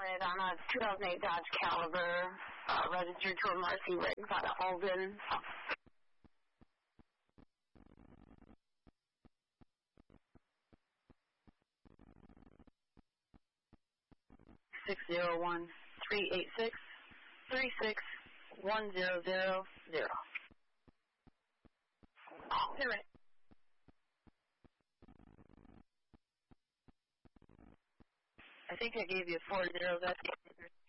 Red on a 2008 Dodge Caliber, registered to a Marcy Riggs out of Holden. 601-386-36100. Correct. I think I gave you 4 zeros.